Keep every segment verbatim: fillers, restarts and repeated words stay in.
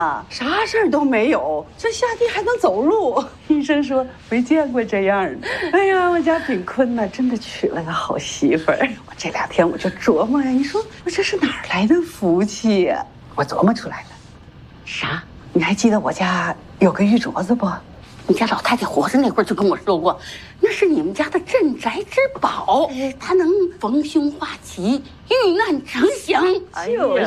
啊，啥事儿都没有，这下地还能走路。医生说没见过这样的。哎呀，我家炳坤呐，真的娶了个好媳妇儿。我这两天我就琢磨呀，你说我这是哪儿来的福气呀？我琢磨出来了。 啥？ 你还记得我家有个玉镯子不？ 你家老太太活着那会儿就跟我说过，那是你们家的镇宅之宝，它能逢凶化吉、遇难成祥。 就是。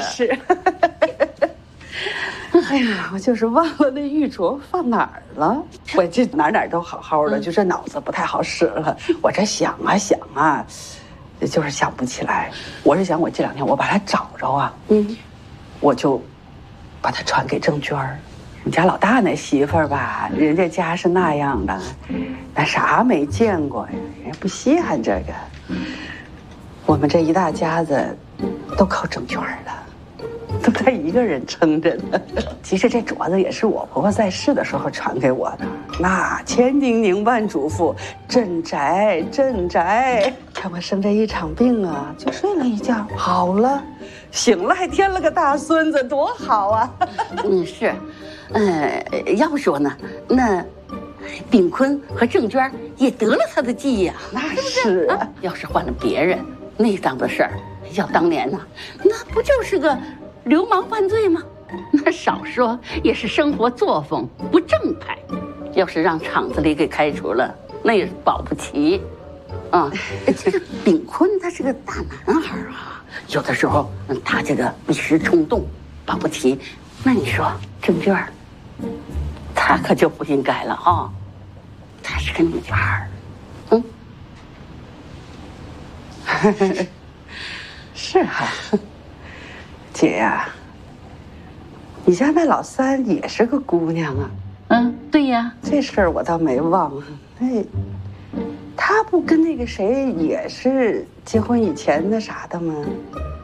哎呀，我就是忘了那玉镯放哪儿了。我这哪哪都好好的，就这脑子不太好使了。我这想啊想啊，就是想不起来。我是想我这两天我把它找着啊，嗯，我就把它传给郑娟儿。你家老大那媳妇儿吧，人家家是那样的，那啥没见过呀，人家不稀罕这个。我们这一大家子都靠郑娟儿的，都他一个人撑着呢。其实这镯子也是我婆婆在世的时候传给我的，那千叮咛万嘱咐，镇宅镇宅。看我生这一场病啊，就睡了一觉，好了，醒了还添了个大孙子，多好啊！ 嗯，是。呃，要说呢，那炳坤和郑娟也得了他的计呀， 那是啊。 要是换了别人，那档子事儿，要当年呢，那不就是个流氓犯罪吗？那少说也是生活作风不正派，要是让厂子里给开除了，那也是保不齐。啊，这个炳坤他是个大男孩啊，有的时候他这个一时冲动，保不齐。那你说郑娟儿，她可就不应该了啊！她是个女孩儿， 嗯，是哈、啊，姐呀、啊，你家那老三也是个姑娘啊。 嗯，对呀， 这事儿我倒没忘。那他不跟那个谁也是结婚以前那啥的吗？